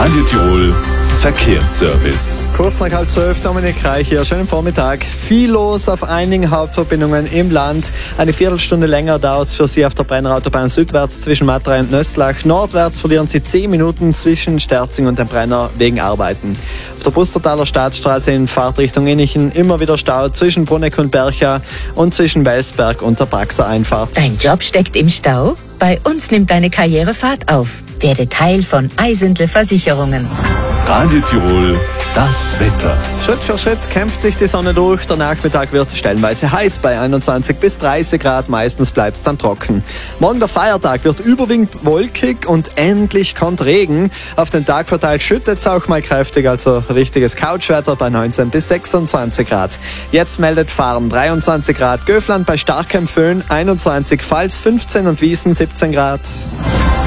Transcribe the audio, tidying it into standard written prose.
Radio Tirol Verkehrsservice. Kurz nach 11:30, Dominik Reich hier. Schönen Vormittag. Viel los auf einigen Hauptverbindungen im Land. Eine Viertelstunde länger dauert es für Sie auf der Brennerautobahn südwärts zwischen Matrei und Nöstlach. Nordwärts verlieren Sie 10 Minuten zwischen Sterzing und dem Brenner wegen Arbeiten. Auf der Pustertaler Staatsstraße in Fahrtrichtung Innichen immer wieder Stau zwischen Bruneck und Bercha und zwischen Welsberg und der Praxer Einfahrt. Dein Job steckt im Stau? Bei uns nimmt deine Karriere Fahrt auf. Werde Teil von Eisendle Versicherungen. Radio Tirol, das Wetter. Schritt für Schritt kämpft sich die Sonne durch. Der Nachmittag wird stellenweise heiß bei 21 bis 30 Grad. Meistens bleibt es dann trocken. Morgen der Feiertag wird überwiegend wolkig und endlich kommt Regen. Auf den Tag verteilt schüttet es auch mal kräftig, also richtiges Couchwetter bei 19 bis 26 Grad. Jetzt meldet Fahren 23 Grad, Göfland bei starkem Föhn 21, Pfalz 15 und Wiesen 17 Grad.